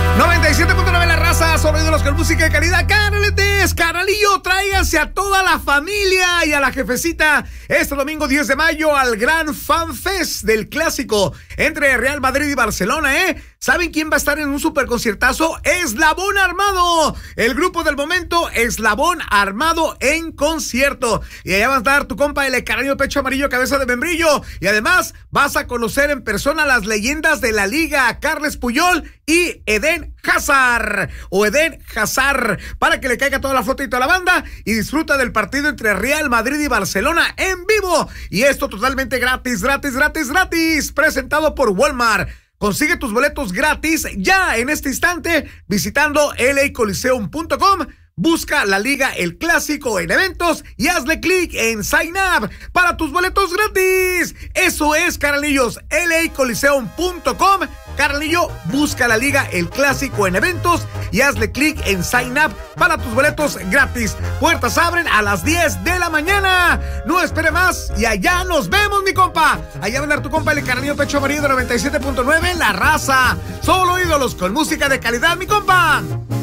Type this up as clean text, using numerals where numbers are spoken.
97.9 La Raza, solo ídolos con música de calidad. Carnaletes, carnalillo, tráiganse a toda la familia y a la jefecita este domingo 10 de mayo al gran Fan Fest del clásico entre Real Madrid y Barcelona, ¿Saben quién va a estar en un super conciertazo? Eslabón Armado, el grupo del momento, Eslabón Armado en concierto. Y allá va a estar tu compa el Carnalillo Pecho Amarillo, cabeza de membrillo. Y además vas a conocer en persona las leyendas de la liga, Carles Puyol y Eden Hazard, para que le caiga toda la flota y toda la banda y disfruta del partido entre Real Madrid y Barcelona en vivo. Y esto totalmente gratis, presentado por Walmart. Consigue tus boletos gratis ya en este instante visitando lacoliseum.com. Busca la liga El Clásico en eventos y hazle clic en Sign Up para tus boletos gratis. Eso es, carnalillos, lacoliseum.com. Carnalillo, busca la liga El Clásico en eventos y hazle clic en Sign Up para tus boletos gratis. Puertas abren a las 10 de la mañana. No espere más y allá nos vemos, mi compa. Allá va a andar tu compa el Carnalillo Pecho Amarillo de 97.9 La Raza. Solo ídolos con música de calidad, mi compa.